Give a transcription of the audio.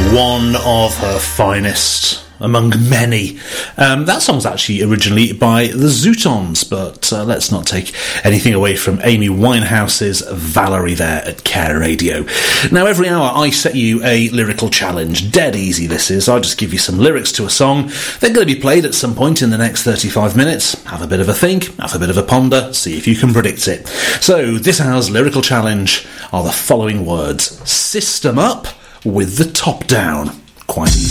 One of her finest among many. That song's actually originally by the Zootons, but let's not take anything away from Amy Winehouse's Valerie there at Care Radio. Now, every hour I set you a lyrical challenge. Dead easy this is. I just give you some lyrics to a song. They're going to be played at some point in the next 35 minutes. Have a bit of a think, have a bit of a ponder, see if you can predict it. So, this hour's lyrical challenge are the following words. System up with the top down. Quite easy.